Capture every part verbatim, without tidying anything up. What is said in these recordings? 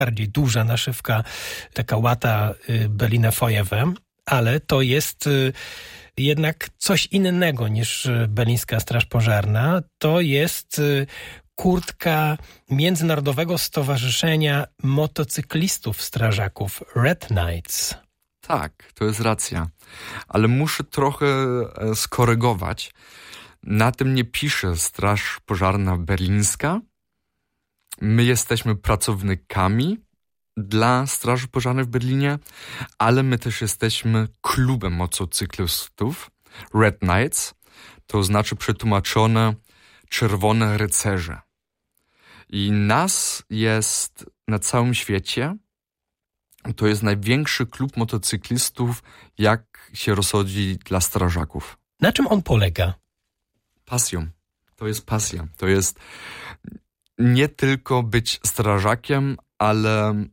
bardziej duża naszywka, taka łata Berliner Feuerwehr, ale to jest jednak coś innego niż berlińska Straż Pożarna. To jest kurtka Międzynarodowego Stowarzyszenia Motocyklistów Strażaków, Red Knights. Tak, to jest racja. Ale muszę trochę skorygować. Na tym nie pisze Straż Pożarna Berlińska. My jesteśmy pracownikami dla Straży Pożarnej w Berlinie, ale my też jesteśmy klubem motocyklistów Red Knights, to znaczy przetłumaczone Czerwone Rycerze. I nas jest na całym świecie, to jest największy klub motocyklistów, jak się rozsądzi dla strażaków. Na czym on polega? Pasją. To jest pasja. To jest nie tylko być strażakiem, ale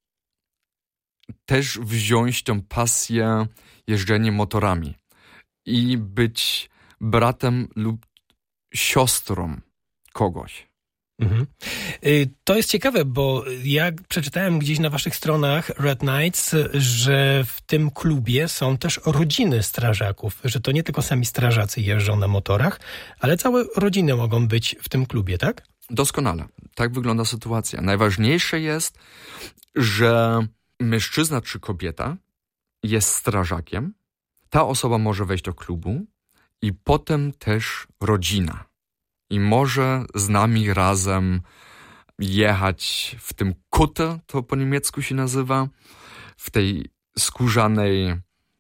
też wziąć tę pasję jeżdżenia motorami i być bratem lub siostrą kogoś. Mhm. To jest ciekawe, bo ja przeczytałem gdzieś na waszych stronach Red Knights, że w tym klubie są też rodziny strażaków, że to nie tylko sami strażacy jeżdżą na motorach, ale całe rodziny mogą być w tym klubie, tak? Doskonale. Tak wygląda sytuacja. Najważniejsze jest, że mężczyzna czy kobieta jest strażakiem, ta osoba może wejść do klubu i potem też rodzina. I może z nami razem jechać w tym Kutte, to po niemiecku się nazywa, w tej skórzanej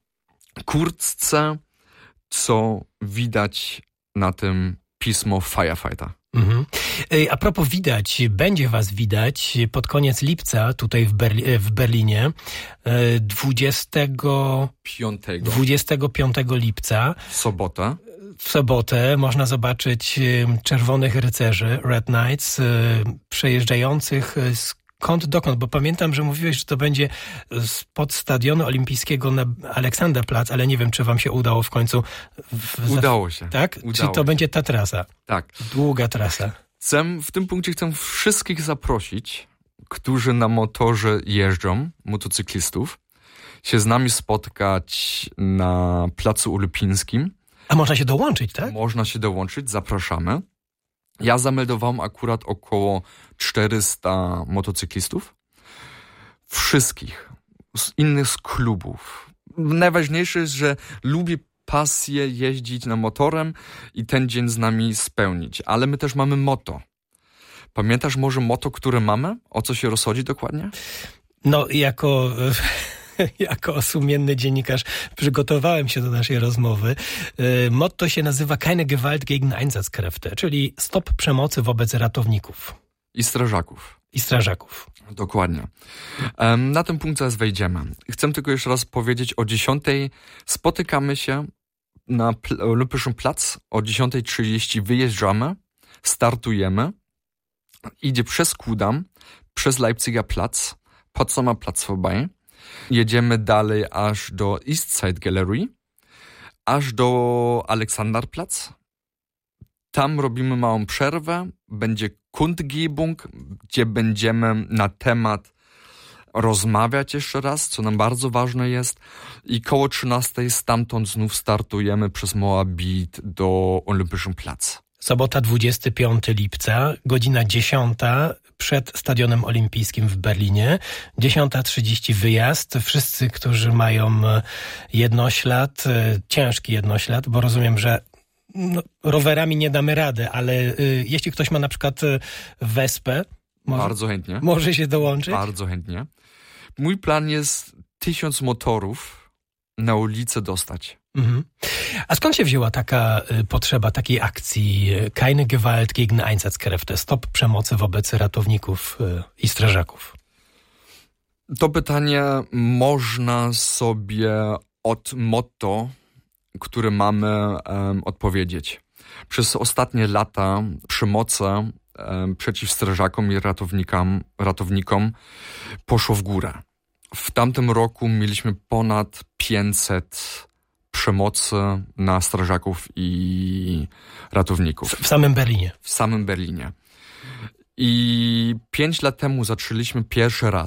kurtce, co widać na tym pismo Firefighter. Mhm. A propos widać, będzie was widać pod koniec lipca tutaj w, Berli- w Berlinie, dwudziestego piątego lipca. W sobotę. W sobotę można zobaczyć Czerwonych Rycerzy, Red Knights, przejeżdżających skąd dokąd, bo pamiętam, że mówiłeś, że to będzie spod stadionu olimpijskiego na Aleksanderplatz, ale nie wiem, czy wam się udało w końcu. W... Udało się. Tak? Udało czy to się. będzie ta trasa? Tak. Długa trasa. Chcę, w tym punkcie chcę wszystkich zaprosić, którzy na motorze jeżdżą, motocyklistów, się z nami spotkać na Placu Olimpijskim. A można się dołączyć, tak? Można się dołączyć, zapraszamy. Ja zameldowałem akurat około czterysta motocyklistów. Wszystkich, z innych z klubów. Najważniejsze jest, że lubię pasję jeździć na motorem i ten dzień z nami spełnić. Ale my też mamy motto. Pamiętasz może motto, które mamy? O co się rozchodzi dokładnie? No, jako... Jako sumienny dziennikarz przygotowałem się do naszej rozmowy. Motto się nazywa Keine Gewalt gegen Einsatzkräfte, czyli stop przemocy wobec ratowników. I strażaków. I strażaków. Dokładnie. Na ten punkt zaraz wejdziemy. Chcę tylko jeszcze raz powiedzieć, o dziesiątej spotykamy się na Olympischen Platz, o dziesiąta trzydzieści wyjeżdżamy, startujemy, idzie przez Kudamm, przez Leipziger Platz, Potsdamer Platz vorbei. Jedziemy dalej aż do East Side Gallery, aż do Alexanderplatz. Tam robimy małą przerwę, będzie Kundgebung, gdzie będziemy na temat rozmawiać jeszcze raz, co nam bardzo ważne jest. I koło trzynastej stamtąd znów startujemy przez Moabit do Olympischen Platz. Sobota dwudziestego piątego lipca, godzina dziesiąta przed Stadionem Olimpijskim w Berlinie. dziesiąta trzydzieści wyjazd. Wszyscy, którzy mają jednoślad, ciężki jednoślad, bo rozumiem, że no, rowerami nie damy rady, ale y, jeśli ktoś ma na przykład Wespę, może, bardzo chętnie. może się dołączyć? Bardzo chętnie. Mój plan jest tysiąc motorów na ulicę dostać. Mhm. A skąd się wzięła taka y, potrzeba takiej akcji Keine Gewalt gegen Einsatzkräfte, stop przemocy wobec ratowników y, i strażaków? To pytanie można sobie od motto, które mamy, um, odpowiedzieć. Przez ostatnie lata przemocy um, przeciw strażakom i ratownikom, ratownikom poszło w górę. W tamtym roku mieliśmy ponad pięćset przemocy na strażaków i ratowników. W, w samym Berlinie. W samym Berlinie. I pięć lat temu zaczęliśmy pierwszy raz